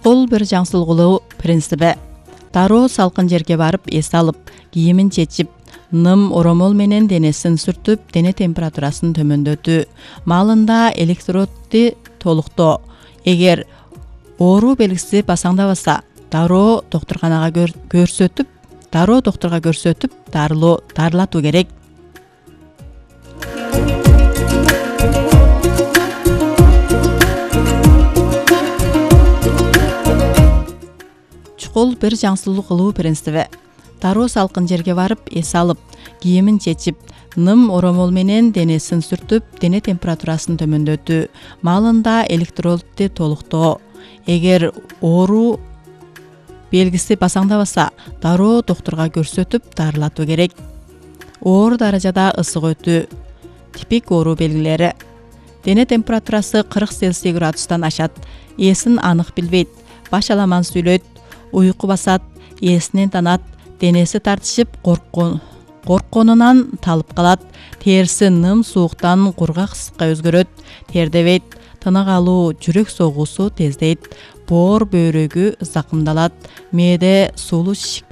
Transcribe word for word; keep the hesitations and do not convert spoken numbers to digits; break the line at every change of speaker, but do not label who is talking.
Чукул бир жаңсылгылоо принциби. Дароо салкын жерге барып эс алып, кийимин чечип, ным оромол менен денесин сүртүп, дене температурасын төмөндөтүү. Маалында электродду толуктоо. Эгер оору белгиси басаңдабаса, дароо доктурханага көр, көрсөтүп, дароо доктурга көрсөтүп, дарылоо дарылатуу керек. Чукул бир жаңсылуу кылуу принциби. Дароо салкын жерге барып эс алып, кийимин чечип, ным оромол менен денесин сүртүп, дене температурасын төмөндөтүү. Маалында электродду толуктоо. Эгер оору белгиси басаңдабаса, дароо доктурга көрсөтүп, дарылатуу керек. Оор даражада ысык өтүү. Типик оору белгилери. Дене температурасы кырк Цельсий градустан ашат. Эсин анык билбейт. Баш аламан сүйлөйт. Уйку басат. Эсинен танат. Денеси тартышып, корккон коркконунан талып калат. Териси ным сууктан кургак ысыкка өзгөрөт. Тердебейт. Тынык алуу, жүрөк согуусу тездейт. Боор бөйрөгү закымдалат. Мээде сулуу шишик